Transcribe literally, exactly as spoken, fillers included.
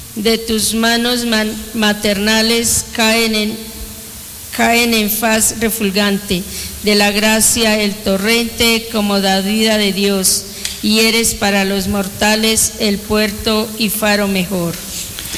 De tus manos man, maternales caen en, caen en faz refulgante, de la gracia el torrente como dádida de Dios, y eres para los mortales el puerto y faro mejor.